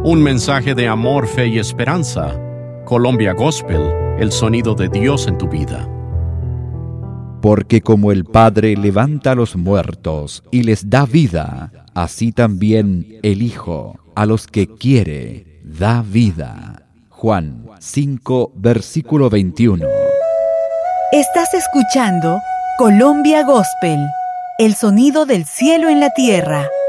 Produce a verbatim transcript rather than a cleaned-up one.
Un mensaje de amor, fe y esperanza. Colombia Gospel, el sonido de Dios en tu vida. Porque como el Padre levanta a los muertos y les da vida, así también el Hijo a los que quiere da vida. Juan cinco, versículo veintiuno. Estás escuchando Colombia Gospel, el sonido del cielo en la tierra.